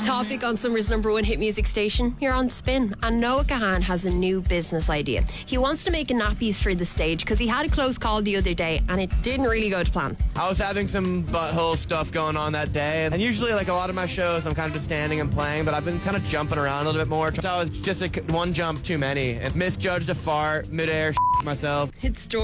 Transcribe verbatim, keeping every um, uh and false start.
Topic on summer's number one hit music station. You're on Spin. And Noah Kahan has a new business idea. He wants to make a nappies for the stage because he had a close call the other day and it didn't really go to plan. I was having some butthole stuff going on that day, and usually, like a lot of my shows, I'm kind of just standing and playing, but I've been kind of jumping around a little bit more. So I was just a, one jump too many and misjudged a fart, midair, myself. It's story.